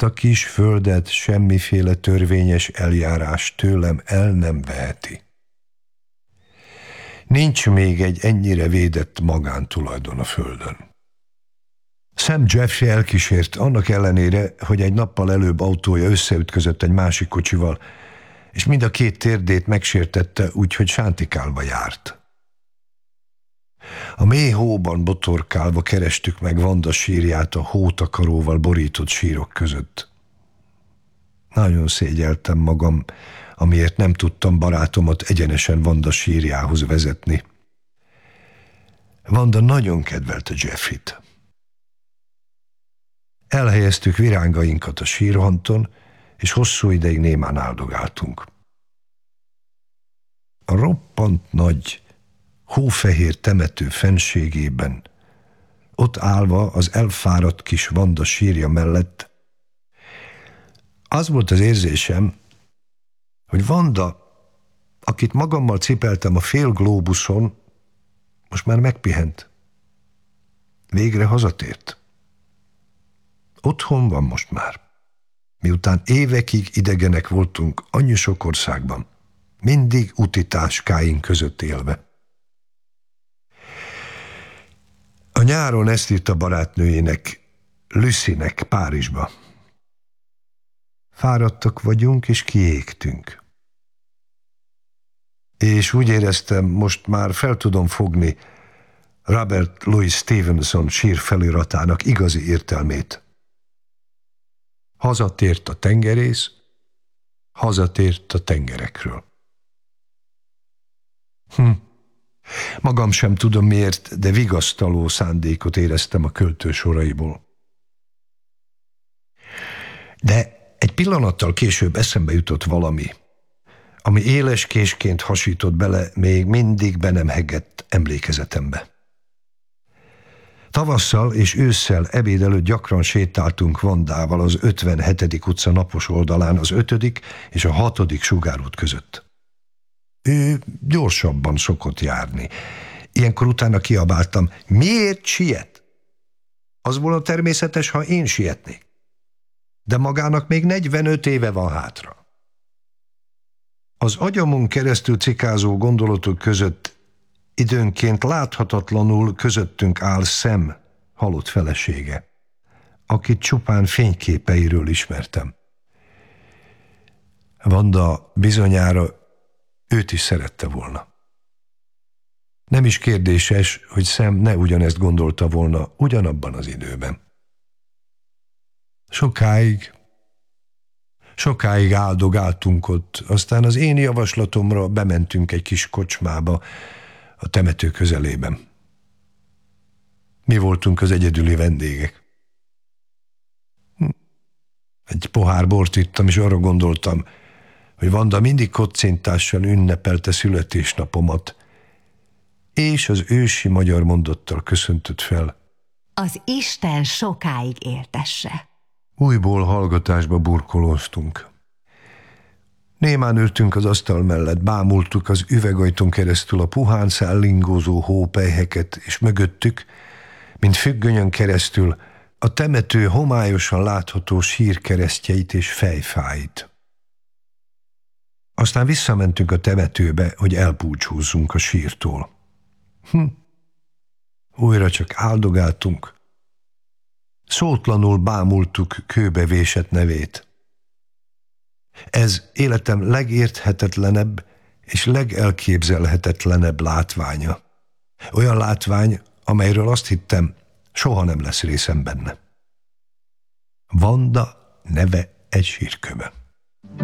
Ezt a kis földet semmiféle törvényes eljárás tőlem el nem veheti. Nincs még egy ennyire védett magántulajdon a földön. Sam Jeffrey elkísért, annak ellenére, hogy egy nappal előbb autója összeütközött egy másik kocsival, és mind a két térdét megsértette, úgyhogy sántikálva járt. A mély hóban botorkálva kerestük meg Wanda sírját a hótakaróval borított sírok között. Nagyon szégyeltem magam, amiért nem tudtam barátomat egyenesen Wanda sírjához vezetni. Wanda nagyon kedvelte Jeffreyt. Elhelyeztük virángainkat a sírhanton, és hosszú ideig némán áldogáltunk. A roppant nagy, hófehér temető fenségében, ott állva az elfáradt kis Wanda sírja mellett, az volt az érzésem, hogy Wanda, akit magammal cipeltem a fél glóbuszon, most már megpihent. Végre hazatért. Otthon van most már. Miután évekig idegenek voltunk annyi sok országban, mindig utitáskáink között élve. A nyáron ezt írta barátnőjének, Lucynek Párizsba. Fáradtak vagyunk, és kiégtünk. És úgy éreztem, most már fel tudom fogni Robert Louis Stevenson sírfeliratának igazi értelmét. Hazatért a tengerész, hazatért a tengerekről. Magam sem tudom miért, de vigasztaló szándékot éreztem a költő soraiból. De egy pillanattal később eszembe jutott valami, ami éles késként hasított bele még mindig be nem hegett emlékezetembe. Tavasszal és ősszel ebéd előtt gyakran sétáltunk Wandával az 57. utca napos oldalán az 5. és a 6. sugárút között. Ő gyorsabban szokott járni. Ilyenkor utána kiabáltam, miért siet? Az volna természetes, ha én sietnék. De magának még 45 éve van hátra. Az agyamon keresztül cikázó gondolatok között időnként láthatatlanul közöttünk áll Sam halott felesége, akit csupán fényképeiről ismertem. Wanda bizonyára őt is szerette volna. Nem is kérdéses, hogy Sam ne ugyanezt gondolta volna ugyanabban az időben. Sokáig áldogáltunk ott, aztán az én javaslatomra bementünk egy kis kocsmába a temető közelében. Mi voltunk az egyedüli vendégek. Egy pohár bort ittam, és arra gondoltam, hogy Wanda mindig kocintással ünnepelte születésnapomat, és az ősi magyar mondattal köszöntött fel. Az Isten sokáig éltesse. Újból hallgatásba burkolóztunk. Némán ültünk az asztal mellett, bámultuk az üvegajtón keresztül a puhán szállingózó hópelyheket, és mögöttük, mint függönyön keresztül, a temető homályosan látható sírkeresztjeit és fejfáit. Aztán visszamentünk a temetőbe, hogy elbúcsúzzunk a sírtól. Újra csak áldogáltunk. Szótlanul bámultuk kőbevésett nevét. Ez életem legérthetetlenebb és legelképzelhetetlenebb látványa. Olyan látvány, amelyről azt hittem, soha nem lesz részem benne. Wanda neve egy sírkőbe.